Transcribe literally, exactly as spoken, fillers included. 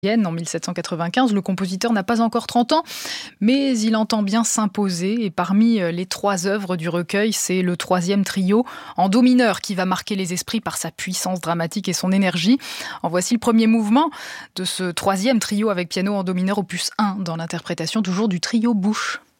En mille sept cent quatre-vingt-quinze, le compositeur n'a pas encore trente ans, mais il entend bien s'imposer. Et parmi les trois œuvres du recueil, c'est le troisième trio en do mineur qui va marquer les esprits par sa puissance dramatique et son énergie. En voici le premier mouvement de ce troisième trio avec piano en do mineur opus un dans l'interprétation toujours du trio Busch.